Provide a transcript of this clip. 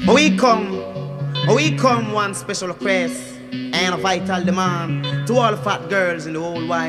We come one special request and a vital demand to all fat girls in the whole wide